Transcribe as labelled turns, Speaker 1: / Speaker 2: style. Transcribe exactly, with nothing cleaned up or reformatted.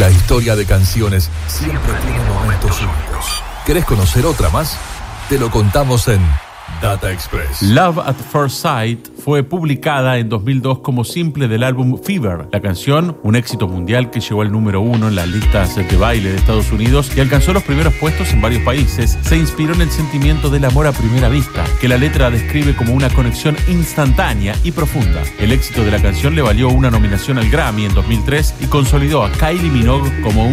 Speaker 1: La historia de canciones siempre tiene momentos únicos. ¿Querés conocer otra más? Te lo contamos en Data Express.
Speaker 2: Love at First Sight fue publicada en dos mil dos como simple del álbum Fever. La canción, un éxito mundial que llegó al número uno en las listas de baile de Estados Unidos y alcanzó los primeros puestos en varios países, se inspiró en el sentimiento del amor a primera vista, que la letra describe como una conexión instantánea y profunda. El éxito de la canción le valió una nominación al Grammy en dos mil tres y consolidó a Kylie Minogue como